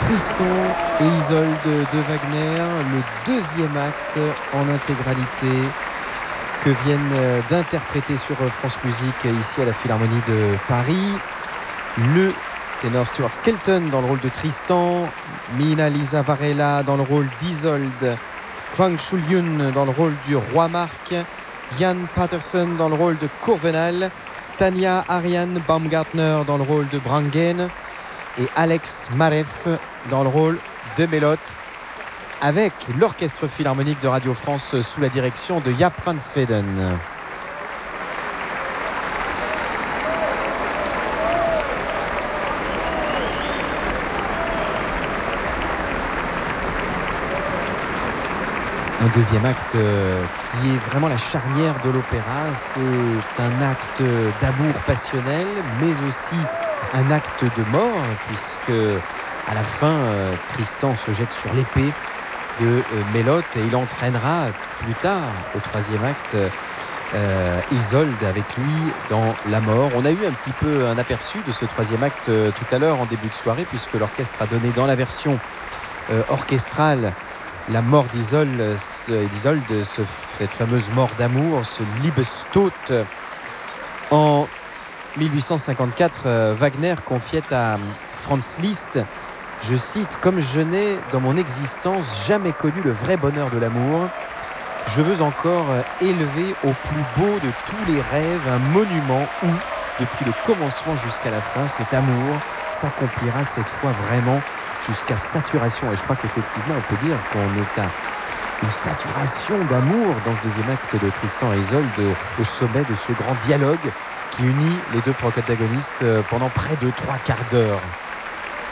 Tristan et Isolde de Wagner, le deuxième acte en intégralité que viennent d'interpréter sur France Musique ici à la Philharmonie de Paris. Le ténor Stuart Skelton dans le rôle de Tristan, Mina-Lisa Varela dans le rôle d'Isolde, Kwang Chul-yun dans le rôle du roi Marc, Jan Patterson dans le rôle de Courvenal, Tania Ariane Baumgartner dans le rôle de Brangen et Alex Maref dans le rôle de Melotte, avec l'Orchestre Philharmonique de Radio France sous la direction de Jaap van Zweden. Un deuxième acte qui est vraiment la charnière de l'opéra. C'est un acte d'amour passionnel, mais aussi un acte de mort, puisque à la fin, Tristan se jette sur l'épée de Melotte et il entraînera plus tard, au troisième acte, Isolde avec lui dans la mort. On a eu un petit peu un aperçu de ce troisième acte tout à l'heure en début de soirée, puisque l'orchestre a donné dans la version orchestrale la mort d'Isolde, cette fameuse mort d'amour, ce Liebestod. En 1854, Wagner confiait à Franz Liszt, je cite, « Comme je n'ai dans mon existence jamais connu le vrai bonheur de l'amour, je veux encore élever au plus beau de tous les rêves un monument où, depuis le commencement jusqu'à la fin, cet amour s'accomplira cette fois vraiment jusqu'à saturation. » Et je crois qu'effectivement, on peut dire qu'on est à une saturation d'amour dans ce deuxième acte de Tristan et Isolde, au sommet de ce grand dialogue qui unit les deux protagonistes pendant près de 3 quarts d'heure.